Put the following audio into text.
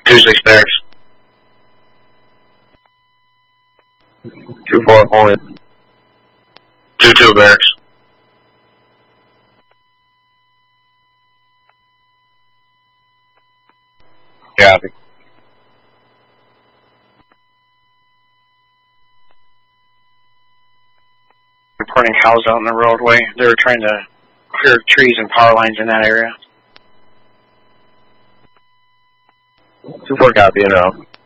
2-6 barracks. 2-4 point. 2-2 barracks. Copy. Reporting cows out in the roadway. They were trying to clear trees and power lines in that area. 2-4 copy, and out.